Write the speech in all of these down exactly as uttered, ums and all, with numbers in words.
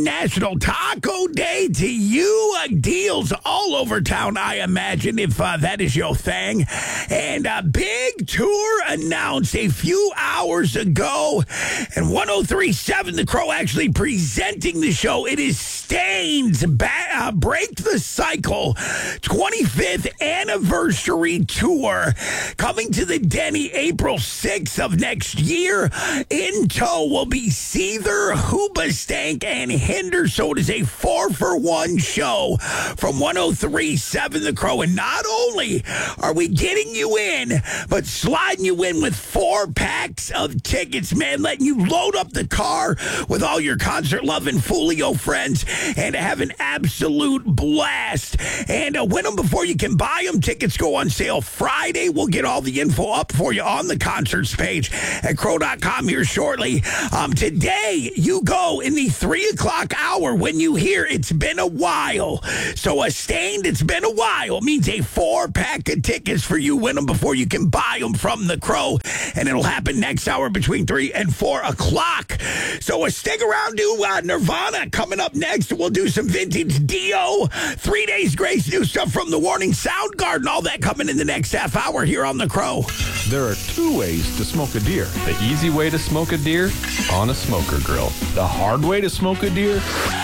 National Taco Day to you. Uh, deals all over town, I imagine, if uh, that is your thing. And a big tour announced a few hours ago. And one oh three point seven The Crow actually presenting the show. It is Stain's ba- uh, Break the Cycle twenty-fifth Anniversary Tour coming to the Denny April sixth of next year. In tow will be Seether, Hoobastank, and Hinder. So it is a four for one show from one oh three point seven The Crow. And not only are we getting you in, but sliding you in with four packs of tickets, man, letting you load up the car with all your concert-loving Folio friends and have an absolute blast. And uh, win them before you can buy them. Tickets go on sale Friday. We'll get all the info up for you on the concerts page at crow dot com here shortly. Um, today, you go in the three o'clock hour when you hear It's Been a While. So a Stained It's Been a While means a four-pack of tickets for you. Win them before you can buy them from The Crow. And it'll happen next hour between three and four o'clock. So uh, stick around to uh, Nirvana coming up next. We'll do some vintage Dio, Three Days Grace, new stuff from The Warning, Soundgarden, all that coming in the next half hour here on The Crow. There are two ways to smoke a deer. The easy way to smoke a deer? On a smoker grill. The hard way to smoke a deer?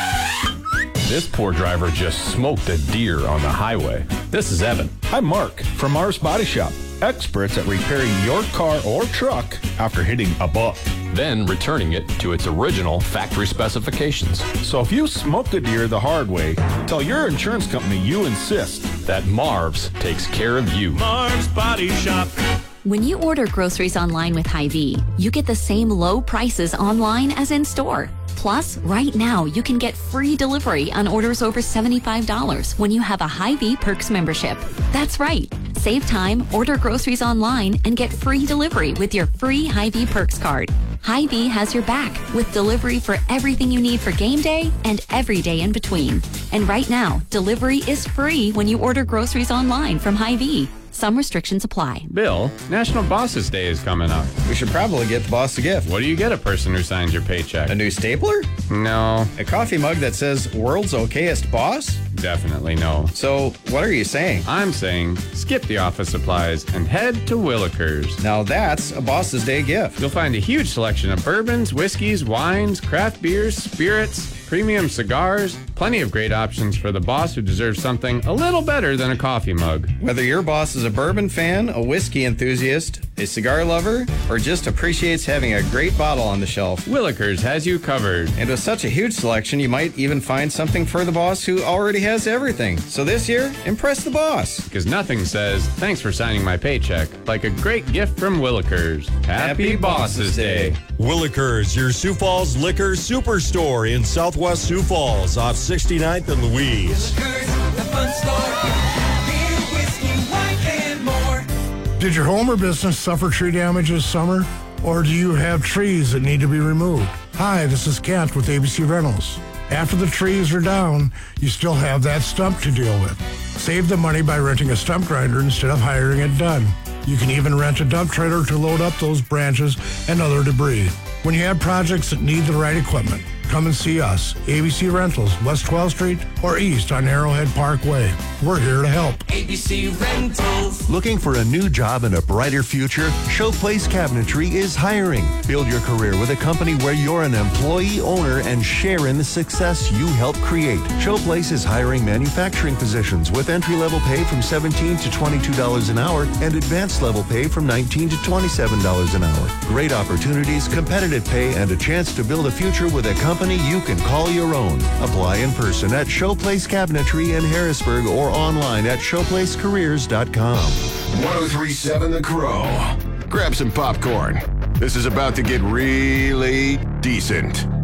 This poor driver just smoked a deer on the highway. This is Evan. I'm Mark from Mars Body Shop. Experts at repairing your car or truck after hitting a buck. Then returning it to its original factory specifications. So if you smoked a deer the hard way, tell your insurance company you insist that Marv's takes care of you. Marv's Body Shop. When you order groceries online with Hy-Vee, you get the same low prices online as in store. Plus, right now, you can get free delivery on orders over seventy-five dollars when you have a Hy-Vee Perks membership. That's right. Save time, order groceries online, and get free delivery with your free Hy-Vee Perks card. Hy-Vee has your back with delivery for everything you need for game day and every day in between. And right now, delivery is free when you order groceries online from Hy-Vee. Some restrictions apply. Bill, National Bosses Day is coming up. We should probably get the boss a gift. What do you get a person who signs your paycheck? A new stapler? No. A coffee mug that says world's okayest boss? Definitely no. So, what are you saying? I'm saying skip the office supplies and head to Willikers. Now that's a Boss's Day gift. You'll find a huge selection of bourbons, whiskeys, wines, craft beers, spirits, premium cigars, plenty of great options for the boss who deserves something a little better than a coffee mug. Whether your boss is a bourbon fan, a whiskey enthusiast, a cigar lover, or just appreciates having a great bottle on the shelf, Willikers has you covered. And with such a huge selection, you might even find something for the boss who already has everything. So this year, impress the boss. Because nothing says, thanks for signing my paycheck, like a great gift from Willikers. Happy, Happy Bosses Day. Willikers, your Sioux Falls Liquor Superstore in Southwest Sioux Falls off sixty-ninth and Louise. Willikers, the fun store. Beer, whiskey, wine, and more. Did your home or business suffer tree damage this summer? Or do you have trees that need to be removed? Hi, this is Kent with A B C Rentals. After the trees are down, you still have that stump to deal with. Save the money by renting a stump grinder instead of hiring it done. You can even rent a dump trailer to load up those branches and other debris. When you have projects that need the right equipment, come and see us. A B C Rentals, West twelfth Street or East on Arrowhead Parkway. We're here to help. A B C Rentals. Looking for a new job and a brighter future? Showplace Cabinetry is hiring. Build your career with a company where you're an employee owner and share in the success you help create. Showplace is hiring manufacturing positions with entry-level pay from seventeen dollars to twenty-two dollars an hour and advanced level pay from nineteen dollars to twenty-seven dollars an hour. Great opportunities, competitive pay, and a chance to build a future with a company you can call your own. Apply in person at Showplace Cabinetry in Harrisburg or online at showplace careers dot com. one oh three point seven The Crow. Grab some popcorn. This is about to get really decent.